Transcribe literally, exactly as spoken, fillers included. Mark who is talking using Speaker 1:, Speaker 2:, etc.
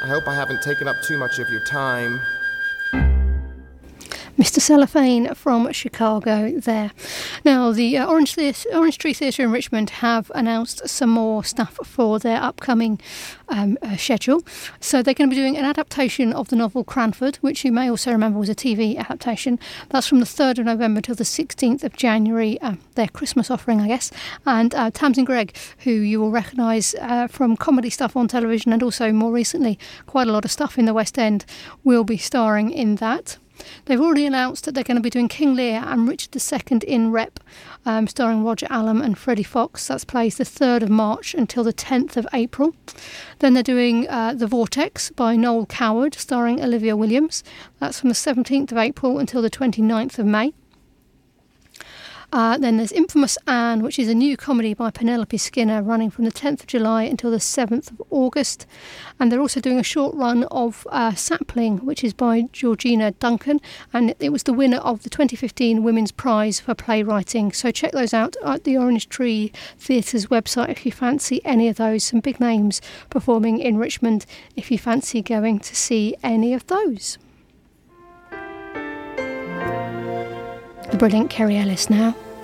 Speaker 1: I hope I haven't taken up too much of your time.
Speaker 2: Mister Cellophane from Chicago there. Now, the uh, Orange, Theatre, Orange Tree Theatre in Richmond have announced some more stuff for their upcoming um, uh, schedule. So they're going to be doing an adaptation of the novel Cranford, which you may also remember was a T V adaptation. That's from the third of November till the sixteenth of January, uh, their Christmas offering, I guess. And uh, Tamsin Greig, who you will recognise uh, from comedy stuff on television and also more recently quite a lot of stuff in the West End, will be starring in that. They've already announced that they're going to be doing King Lear and Richard the Second in Rep, um, starring Roger Allam and Freddie Fox. That's plays the third of March until the tenth of April. Then they're doing uh, The Vortex by Noel Coward, starring Olivia Williams. That's from the seventeenth of April until the twenty-ninth of May. Uh, then there's Infamous Anne, which is a new comedy by Penelope Skinner, running from the tenth of July until the seventh of August. And they're also doing a short run of uh, Sapling, which is by Georgina Duncan, and it was the winner of the twenty fifteen Women's Prize for Playwriting. So check those out at the Orange Tree Theatre's website if you fancy any of those. Some big names performing in Richmond if you fancy going to see any of those. The brilliant Kerry Ellis now.